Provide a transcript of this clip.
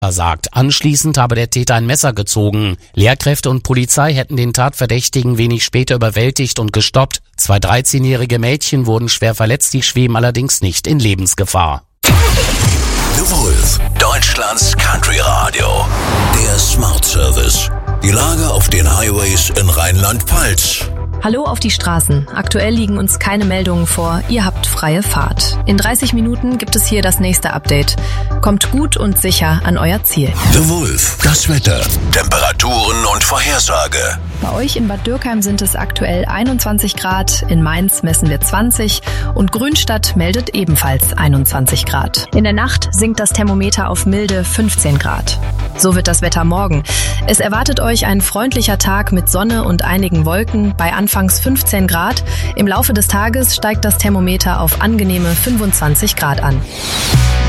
sagt. Anschließend habe der Täter ein Messer gezogen. Lehrkräfte und Polizei hätten den Tatverdächtigen wenig später überwältigt und gestoppt. 2 13-jährige Mädchen wurden schwer verletzt, die schweben allerdings nicht in Lebensgefahr. The Wolf, Deutschlands Country Radio. Der Smart Service. Die Lage auf den Highways in Rheinland-Pfalz. Hallo auf die Straßen. Aktuell liegen uns keine Meldungen vor. Ihr habt freie Fahrt. In 30 Minuten gibt es hier das nächste Update. Kommt gut und sicher an euer Ziel. The Wolf, das Wetter, Temperaturen und Vorhersage. Bei euch in Bad Dürkheim sind es aktuell 21 Grad, in Mainz messen wir 20 und Grünstadt meldet ebenfalls 21 Grad. In der Nacht sinkt das Thermometer auf milde 15 Grad. So wird das Wetter morgen. Es erwartet euch ein freundlicher Tag mit Sonne und einigen Wolken bei anfangs 15 Grad. Im Laufe des Tages steigt das Thermometer auf angenehme 25 Grad an.